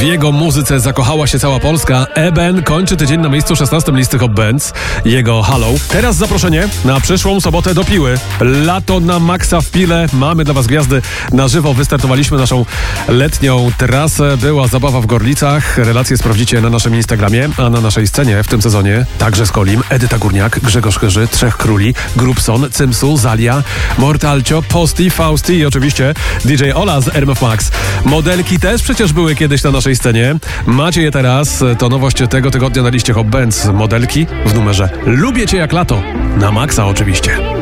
W jego muzyce zakochała się cała Polska. Eben kończy tydzień na miejscu 16 listy Hot Bands. Jego Hello. Teraz zaproszenie na przyszłą sobotę do Piły. Lato na maksa w Pile. Mamy dla was gwiazdy na żywo. Wystartowaliśmy naszą letnią trasę. Była zabawa w Gorlicach. Relacje sprawdzicie na naszym Instagramie, a na naszej scenie w tym sezonie także Skolim, Edyta Górniak, Grzegorz Chyży, Trzech Króli, Grubson, Cymsu, Zalia, Mortalcio, Posti, Fausti i oczywiście DJ Ola z RMF Max. Modelki też przecież były kiedyś na naszej scenie. Macie je teraz. To nowość tego tygodnia na liście Hot Bands. Modelki w numerze Lubię Cię jak lato. Na maksa oczywiście.